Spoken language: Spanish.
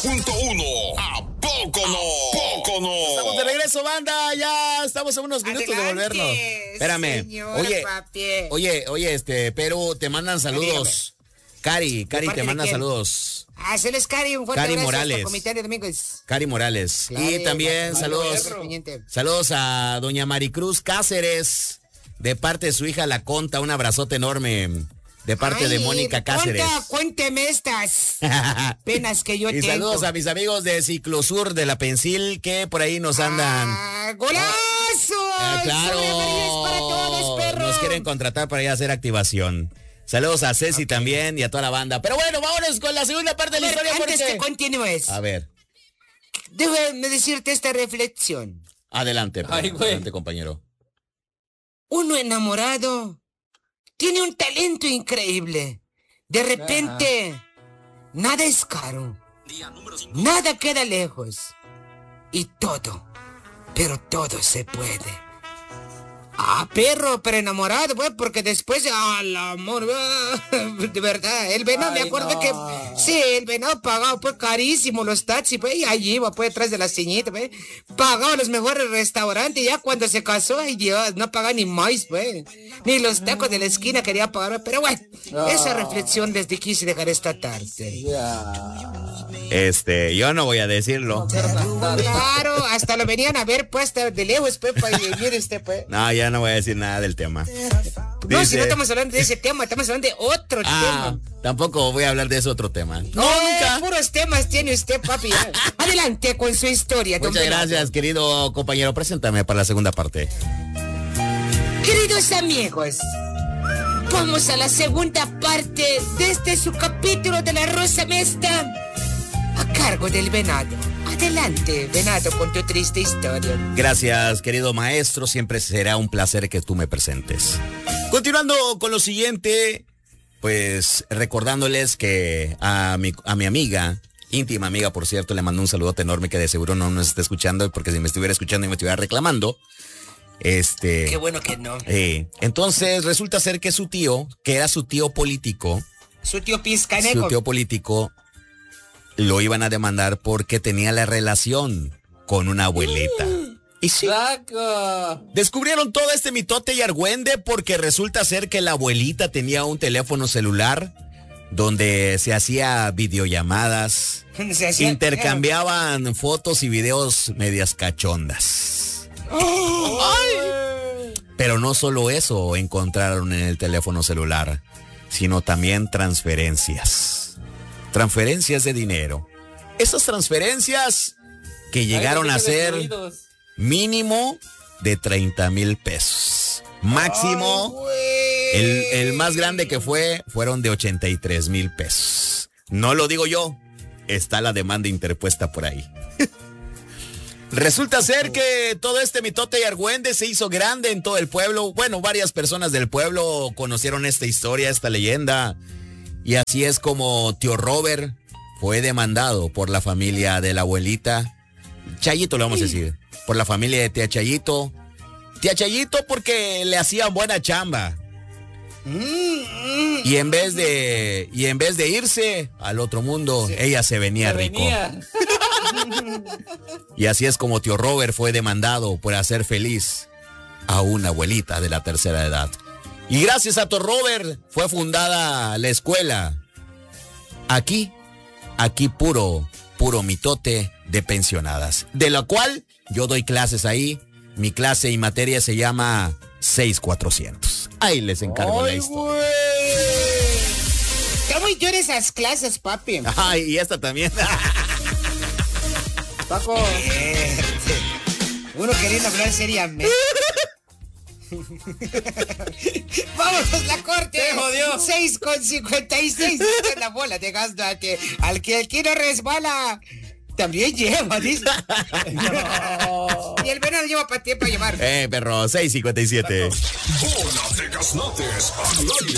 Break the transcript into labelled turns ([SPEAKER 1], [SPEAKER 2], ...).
[SPEAKER 1] 99.1. ¿A poco no? ¿Poco no?
[SPEAKER 2] Estamos de regreso, banda. Ya estamos a unos minutos de volvernos. Espérame.
[SPEAKER 3] Señor,
[SPEAKER 2] Oye, Pero te mandan saludos. Cari te manda saludos.
[SPEAKER 3] Se les Cari, un fuerte
[SPEAKER 2] Cari
[SPEAKER 3] abrazo
[SPEAKER 2] Morales.
[SPEAKER 3] hasta Comité de Domingos.
[SPEAKER 2] Cari Morales.
[SPEAKER 3] Claro,
[SPEAKER 2] y también saludos a doña Maricruz Cáceres, de parte de su hija La Conta. Un abrazote enorme de parte de Mónica Cáceres.
[SPEAKER 3] Conta, cuénteme estas penas que yo tengo.
[SPEAKER 2] Y saludos a mis amigos de Ciclosur de la Pensil, que por ahí nos andan.
[SPEAKER 3] ¡Golazo!
[SPEAKER 2] Claro.
[SPEAKER 3] Para todos, perro.
[SPEAKER 2] Nos quieren contratar para ir a hacer activación. Saludos a Ceci también y a toda la banda. Pero bueno, vámonos con la segunda parte de la historia.
[SPEAKER 3] Antes que continúes.
[SPEAKER 2] A ver.
[SPEAKER 3] Déjame decirte esta reflexión.
[SPEAKER 2] Adelante, adelante, compañero.
[SPEAKER 3] Uno enamorado tiene un talento increíble. De repente, nada es caro. Nada queda lejos. Y todo, pero todo se puede. Perro, pero enamorado, pues, porque después, el amor, de verdad, el venado, me acuerdo que, sí, el venado pagaba, pues, carísimo los taxis, pues, y allí iba, pues, detrás de la ceñita, pues, pagaba los mejores restaurantes, y ya cuando se casó, ay Dios, no pagaba ni más, pues, ni los tacos de la esquina quería pagar, pero bueno, esa reflexión les quise dejar esta tarde.
[SPEAKER 2] Yo no voy a decirlo.
[SPEAKER 3] Claro, hasta lo venían a ver, pues, de lejos, pues, mire usted, pues.
[SPEAKER 2] No, ya no voy a decir nada del tema.
[SPEAKER 3] No, si no estamos hablando de ese tema, estamos hablando de otro tema.
[SPEAKER 2] Tampoco voy a hablar de ese otro tema.
[SPEAKER 3] No, nunca. Puros temas tiene usted, papi. Adelante con su historia.
[SPEAKER 2] Muchas gracias, querido compañero. Preséntame para la segunda parte.
[SPEAKER 3] Queridos amigos, vamos a la segunda parte de este su capítulo de La Rosa Mesta, a cargo del venado. Adelante, venado, con tu triste historia.
[SPEAKER 2] Gracias, querido maestro. Siempre será un placer que tú me presentes. Continuando con lo siguiente, pues recordándoles que a mi amiga, íntima amiga, por cierto, le mando un saludote enorme, que de seguro no nos está escuchando, porque si me estuviera escuchando y me estuviera reclamando.
[SPEAKER 3] Qué bueno que no.
[SPEAKER 2] Entonces resulta ser que su tío, que era su tío político.
[SPEAKER 3] Su tío Pizcaneco.
[SPEAKER 2] Su tío político lo iban a demandar porque tenía la relación con una abuelita. Y sí, descubrieron todo este mitote y argüende porque resulta ser que la abuelita tenía un teléfono celular donde se hacía videollamadas, intercambiaban fotos y videos medias cachondas. Pero no solo eso encontraron en el teléfono celular, sino también transferencias de dinero. Esas transferencias que llegaron a ser mínimo de 30,000 pesos. Máximo, el más grande que fueron de 83,000 pesos. No lo digo yo, está la demanda interpuesta por ahí. Resulta ser que todo este mitote y argüende se hizo grande en todo el pueblo. Bueno, varias personas del pueblo conocieron esta historia, esta leyenda. Y así es como tío Robert fue demandado por la familia de la abuelita. Chayito le vamos a decir. Por la familia de tía Chayito. Tía Chayito porque le hacían buena chamba. Y en vez de irse al otro mundo, ella se venía rico. Y así es como tío Robert fue demandado por hacer feliz a una abuelita de la tercera edad. Y gracias a tío Robert fue fundada la escuela. Aquí puro mitote de pensionadas, de la cual yo doy clases ahí. Mi clase y materia se llama 6400. Ahí les encargo la historia.
[SPEAKER 3] Está muy duro esas clases, papi.
[SPEAKER 2] Ay, y esta también.
[SPEAKER 3] Paco. Uno queriendo hablar seriamente. Vámonos la corte.
[SPEAKER 4] Te jodió.
[SPEAKER 3] 6:56. La bola de gasto al que el kilo resbala también lleva, dice. No. Y el venado lleva para ti para llevar.
[SPEAKER 2] Perro, 6:57.
[SPEAKER 1] Bola de gaznates al aire.